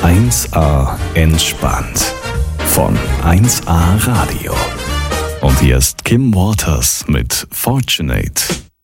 1A entspannt von 1A Radio. Und hier ist Kim Waters mit Fortunate.